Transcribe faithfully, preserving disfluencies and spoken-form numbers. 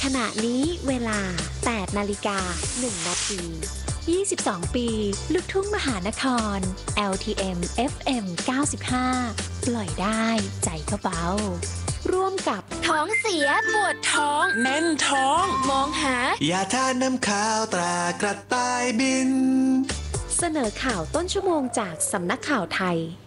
ณะนี้เวลา แปดนาฬิกาหนึ่งนาที ยี่สิบสอง ปี ลูกทุ่งมหานคร แอล ที เอ็ม เอฟ เอ็ม เก้าสิบห้า ปล่อยได้ใจก็เบาร่วมกับท้องเสียปวดท้องแน่นท้องมองหายาทาน้ำข้าวตรากระต่ายบินเสนอข่าวต้นชั่วโมงจากสำนักข่าวไทย